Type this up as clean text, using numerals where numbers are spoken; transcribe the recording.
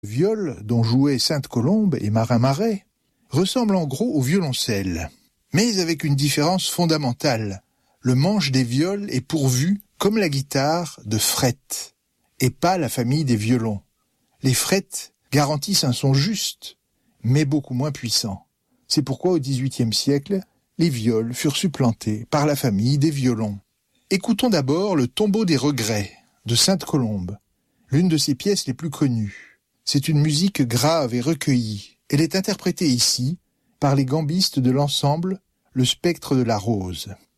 viol dont jouaient Sainte-Colombe et Marin-Marais ressemble en gros au violoncelle, mais avec une différence fondamentale. Le manche des viols est pourvu, comme la guitare, de frettes, et pas la famille des violons. Les frettes garantissent un son juste, mais beaucoup moins puissant. C'est pourquoi au XVIIIe siècle, les viols furent supplantés par la famille des violons. Écoutons d'abord le Tombeau des regrets de Sainte-Colombe, l'une de ses pièces les plus connues. C'est une musique grave et recueillie. Elle est interprétée ici par les gambistes de l'ensemble Le Spectre de la Rose.